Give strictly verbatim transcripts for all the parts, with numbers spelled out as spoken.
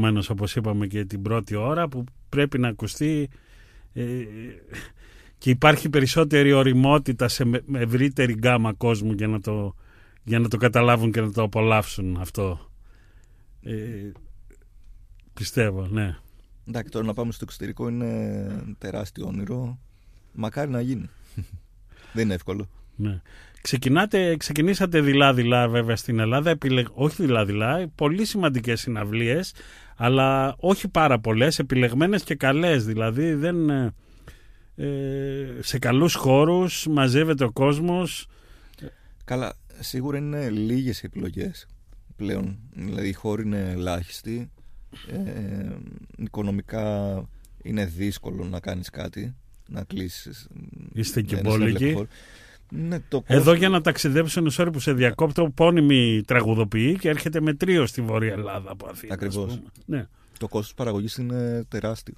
προηγουμένως, όπως είπαμε και την πρώτη ώρα, που πρέπει να ακουστεί ε, και υπάρχει περισσότερη ωριμότητα σε ευρύτερη γκάμα κόσμου για να το, για να το καταλάβουν και να το απολαύσουν αυτό. Ε, πιστεύω, ναι. Εντάξει, τώρα να πάμε στο εξωτερικό είναι τεράστιο όνειρο. Μακάρι να γίνει. Δεν είναι εύκολο. Ναι. Ξεκινάτε, ξεκινήσατε δειλά-δειλά βέβαια στην Ελλάδα, επιλεγ... όχι δειλά-δειλά, πολύ σημαντικές συναυλίες, αλλά όχι πάρα πολλές, επιλεγμένες και καλές, δηλαδή δεν, ε, σε καλούς χώρους, μαζεύεται ο κόσμος. Καλά, σίγουρα είναι λίγες οι επιλογές πλέον, δηλαδή οι χώροι είναι ελάχιστοι, ε, οικονομικά είναι δύσκολο να κάνεις κάτι, να κλείσεις. Είστε και μπόλικοι. Ναι, το Εδώ κόστος... για να ταξιδέψουν, sorry που σε διακόπτω, πόνιμη τραγουδοποιεί και έρχεται με τρίο στη Βόρεια Ελλάδα από Αθήνα. Ακριβώς. Ναι. Το κόστος παραγωγής είναι τεράστιο.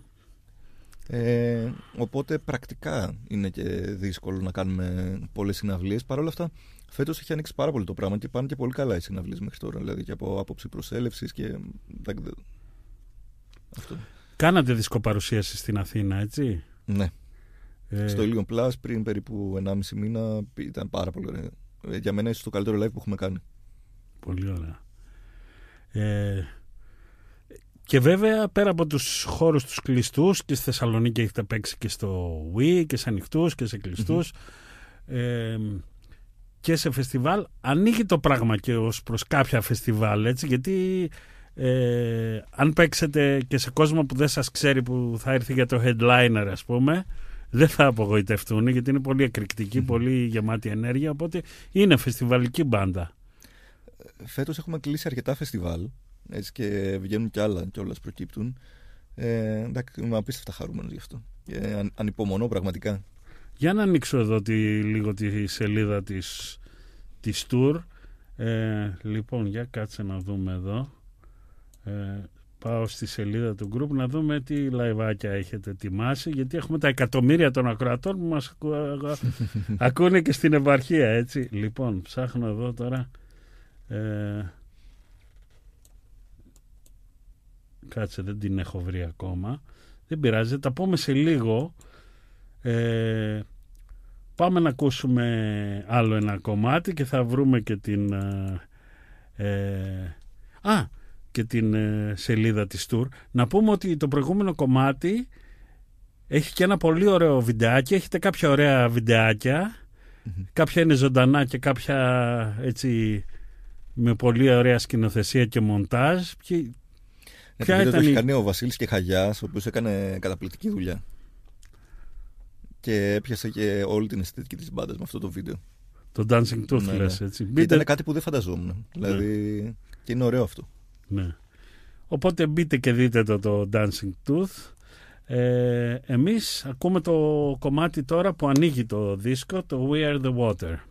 Ε, οπότε πρακτικά είναι και δύσκολο να κάνουμε πολλές συναυλίες. Παρ' όλα αυτά, φέτος έχει ανοίξει πάρα πολύ το πράγμα και πάνε και πολύ καλά οι συναυλίες μέχρι τώρα. Δηλαδή και από άποψη προσέλευσης και. Αυτό. Κάνατε δισκοπαρουσίαση στην Αθήνα, έτσι? Ναι. Ε... Στο Ilion Plus πριν περίπου ενάμιση μήνα ήταν πάρα πολύ ωραίο. Για μένα είναι το καλύτερο live που έχουμε κάνει. Πολύ ωραία. Ε... Και βέβαια πέρα από τους χώρους τους κλειστούς, και στη Θεσσαλονίκη έχετε παίξει και στο Wii και σε ανοιχτούς και σε κλειστούς, mm-hmm. ε... και σε φεστιβάλ, ανοίγει το πράγμα και ως προς κάποια φεστιβάλ, έτσι, γιατί ε... αν παίξετε και σε κόσμο που δεν σας ξέρει, που θα έρθει για το headliner ας πούμε, δεν θα απογοητευτούν, γιατί είναι πολύ εκρηκτική, mm-hmm. πολύ γεμάτη ενέργεια, οπότε είναι φεστιβαλική μπάντα. Φέτος έχουμε κλείσει αρκετά φεστιβάλ, έτσι, και βγαίνουν κι άλλα κιόλας προκύπτουν. Ε, εντάξει, είμαι απίστευτα χαρούμενος γι' αυτό. Ε, αν, ανυπομονώ πραγματικά. Για να ανοίξω εδώ τη, λίγο τη σελίδα της, της tour. Ε, λοιπόν, για κάτσε να δούμε εδώ. Ε, πάω στη σελίδα του group να δούμε τι λαϊβάκια έχετε ετοιμάσει, γιατί έχουμε τα εκατομμύρια των ακροατών που μας ακού, ακούνε και στην επαρχία, έτσι. Λοιπόν, ψάχνω εδώ τώρα. Ε, κάτσε, δεν την έχω βρει ακόμα. Δεν πειράζει, τα πούμε σε λίγο. Ε, πάμε να ακούσουμε άλλο ένα κομμάτι και θα βρούμε και την ε, α, και την ε, σελίδα της tour. Να πούμε ότι το προηγούμενο κομμάτι έχει και ένα πολύ ωραίο βιντεάκι. Έχετε κάποια ωραία βιντεάκια, mm-hmm. κάποια είναι ζωντανά και κάποια έτσι με πολύ ωραία σκηνοθεσία και μοντάζ. Και... Ναι, το βίντεο το έχει κάνει ο Βασίλης και Χαγιάς, ο οποίος έκανε καταπληκτική δουλειά και έπιασε και όλη την αισθητική της μπάντας με αυτό το βίντεο. Το Dancing Tooth, ναι, λες, έτσι. Μπείτε... Ήταν κάτι που δεν φανταζόμουν, ναι. Δηλαδή, και είναι ωραίο αυτό. Ναι. Οπότε μπείτε και δείτε το, το Dancing Tooth. Ε, εμείς ακούμε το κομμάτι τώρα που ανοίγει το δίσκο, το We Are The Water.